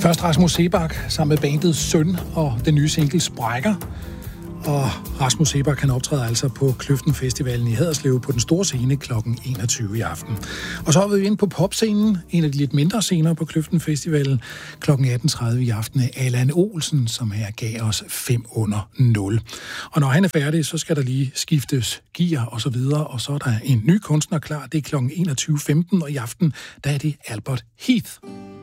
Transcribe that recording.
Først Rasmus Seebach sammen med bandet Søn og den nye single Sprækker. Og Rasmus Seebach kan optræde altså på Kløften Festivalen i Haderslev på den store scene kl. 21 i aften. Og så er vi inde på popscenen, en af de lidt mindre scener på Kløften Festivalen, kl. 18.30 i aften af Allan Olsen, som her gav os 5 under 0. Og når han er færdig, så skal der lige skiftes gear og så videre, og så er der en ny kunstner klar. Det er kl. 21.15, og i aften, der er det Albert Heath.